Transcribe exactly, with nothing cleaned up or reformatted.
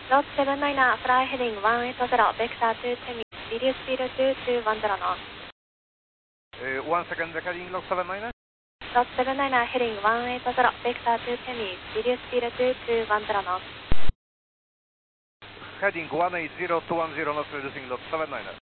Lot seven niner, fly heading one eight zero, vector two ten, reduce speed two two one zero knots. Uh, one second, heading log seven niner. Lot seven niner, heading one eight zero, vector two ten, reduce speed two two one zero knots. Heading one eight zero, two one zero knots, reducing lot seven niner.